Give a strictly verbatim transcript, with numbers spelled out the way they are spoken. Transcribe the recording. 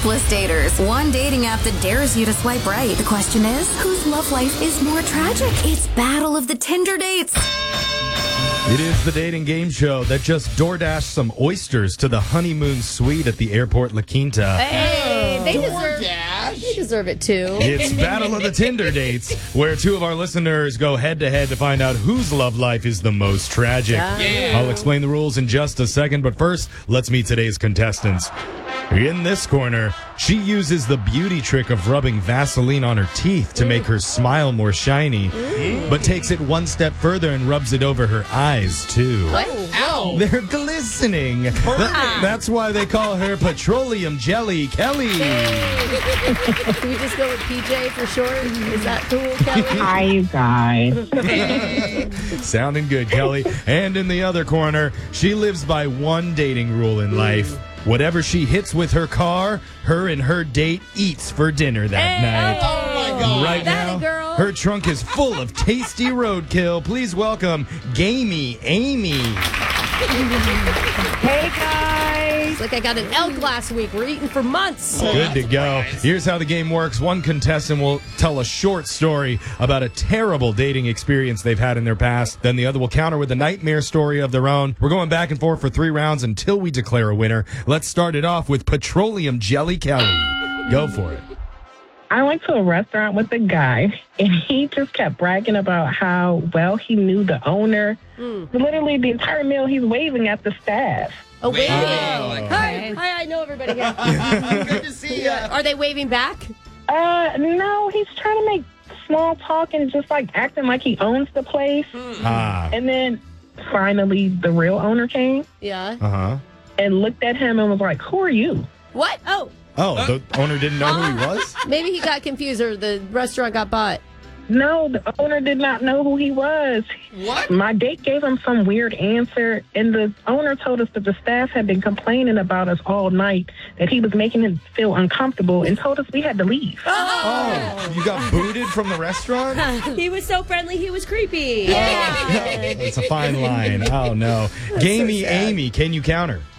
Hopeless Daters, one dating app that dares you to swipe right. The question is, whose love life is more tragic? It's Battle of the Tinder Dates. It is the dating game show that just DoorDashed some oysters to the honeymoon suite at the airport La Quinta. Hey, they deserve, they deserve it too. It's Battle of the Tinder Dates, where two of our listeners go head-to-head to find out whose love life is the most tragic. Yeah. I'll explain the rules in just a second, but first, let's meet today's contestants. In this corner, she uses the beauty trick of rubbing Vaseline on her teeth to make her smile more shiny, but takes it one step further and rubs it over her eyes, too. What? Ow! They're glistening. Th- That's why they call her Petroleum Jelly Kelly. Can we just go with P J for short? Is that cool, Kelly? Hi, you guys. Sounding good, Kelly. And in the other corner, she lives by one dating rule in life. Whatever she hits with her car, her and her date eats for dinner that Hey, night. Oh, my God. Right That now, a girl. her trunk is full of tasty roadkill. Please welcome Gamey Amy. Hey, guys. It's like I got an elk last week. We're eating for months. Good to go. Here's how the game works. One contestant will tell a short story about a terrible dating experience they've had in their past. Then the other will counter with a nightmare story of their own. We're going back and forth for three rounds until we declare a winner. Let's start it off with Petroleum Jelly Kelly. Go for it. I went to a restaurant with a guy, and he just kept bragging about how well he knew the owner. Literally, the entire meal, he's waving at the staff. Oh, waving. Wow. Hi, hi, I know everybody here. Good to see ya. Are they waving back? Uh, no, he's trying to make small talk and just like acting like he owns the place. Ah. And then finally, the real owner came Yeah. Uh-huh. and looked at him and was like, "Who are you?" What? Oh, Oh, the owner didn't know who he was? maybe he got confused or the restaurant got bought. No, the owner did not know who he was. What? My date gave him some weird answer, and the owner told us that the staff had been complaining about us all night, that he was making him feel uncomfortable, and told us we had to leave. Oh, you got booted from the restaurant? He was so friendly, he was creepy. It's a fine line. Oh, no. Gamey Amy, can you counter?